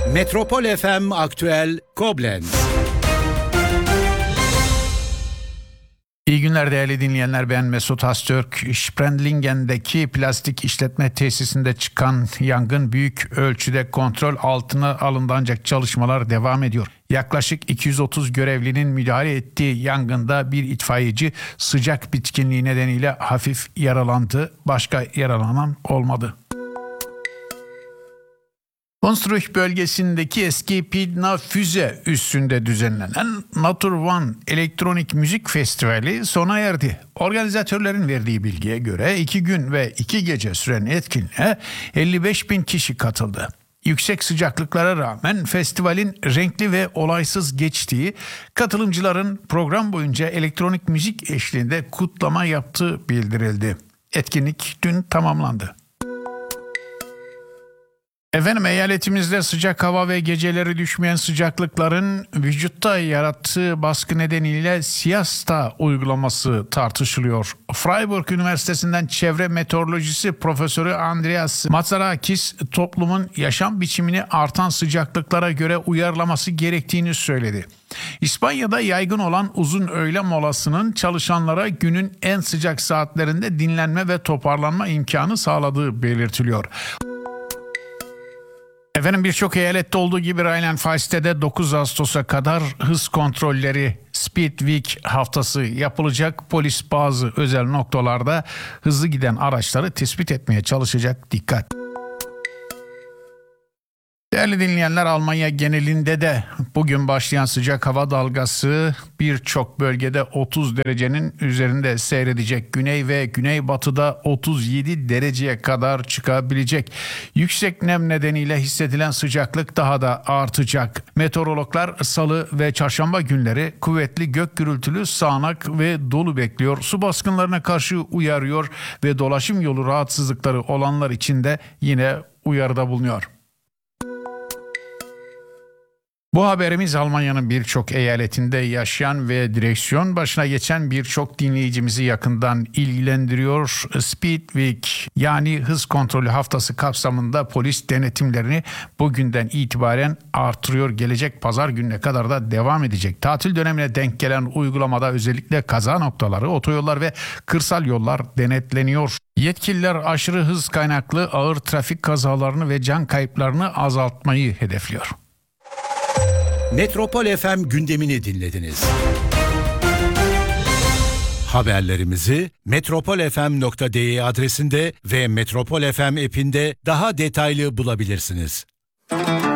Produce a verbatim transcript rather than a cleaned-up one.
Metropol F M Aktüel Koblenz. İyi günler değerli dinleyenler, ben Mesut Astürk. Sprendlingen'deki plastik işletme tesisinde çıkan yangın büyük ölçüde kontrol altına alındı ancak çalışmalar devam ediyor. Yaklaşık iki yüz otuz görevlinin müdahale ettiği yangında bir itfaiyeci sıcak bitkinliği nedeniyle hafif yaralandı. Başka yaralanan olmadı. Konstruh bölgesindeki eski Pidna Füze üssünde düzenlenen Natur One Elektronik Müzik Festivali sona erdi. Organizatörlerin verdiği bilgiye göre iki gün ve iki gece süren etkinliğe elli beş bin kişi katıldı. Yüksek sıcaklıklara rağmen festivalin renkli ve olaysız geçtiği, katılımcıların program boyunca elektronik müzik eşliğinde kutlama yaptığı bildirildi. Etkinlik dün tamamlandı. Efendim, eyaletimizde sıcak hava ve geceleri düşmeyen sıcaklıkların vücutta yarattığı baskı nedeniyle siesta uygulaması tartışılıyor. Freiburg Üniversitesi'nden çevre meteorolojisi profesörü Andreas Matsarakis toplumun yaşam biçimini artan sıcaklıklara göre uyarlaması gerektiğini söyledi. İspanya'da yaygın olan uzun öğle molasının çalışanlara günün en sıcak saatlerinde dinlenme ve toparlanma imkanı sağladığı belirtiliyor. Efendim, birçok eyalette olduğu gibi Rheinland-Pfalz'te de dokuz Ağustos'a kadar hız kontrolleri Speed Week haftası yapılacak. Polis bazı özel noktalarda hızlı giden araçları tespit etmeye çalışacak. Dikkat! Değerli dinleyenler, Almanya genelinde de bugün başlayan sıcak hava dalgası birçok bölgede otuz derecenin üzerinde seyredecek. Güney ve güneybatıda otuz yedi dereceye kadar çıkabilecek. Yüksek nem nedeniyle hissedilen sıcaklık daha da artacak. Meteorologlar salı ve çarşamba günleri kuvvetli gök gürültülü sağanak ve dolu bekliyor. Su baskınlarına karşı uyarıyor ve dolaşım yolu rahatsızlıkları olanlar için de yine uyarıda bulunuyor. Bu haberimiz Almanya'nın birçok eyaletinde yaşayan ve direksiyon başına geçen birçok dinleyicimizi yakından ilgilendiriyor. Speed Week yani hız kontrolü haftası kapsamında polis denetimlerini bugünden itibaren artırıyor. Gelecek pazar gününe kadar da devam edecek. Tatil dönemine denk gelen uygulamada özellikle kaza noktaları, otoyollar ve kırsal yollar denetleniyor. Yetkililer aşırı hız kaynaklı ağır trafik kazalarını ve can kayıplarını azaltmayı hedefliyor. Metropol F M gündemini dinlediniz. Haberlerimizi metropol f m nokta d e adresinde ve Metropol F M app'inde daha detaylı bulabilirsiniz.